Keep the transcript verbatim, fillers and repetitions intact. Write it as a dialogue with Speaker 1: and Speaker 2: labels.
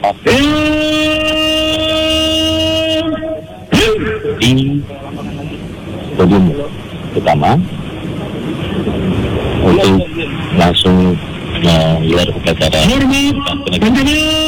Speaker 1: Oke. Di podium utama untuk langsung menggelar upacara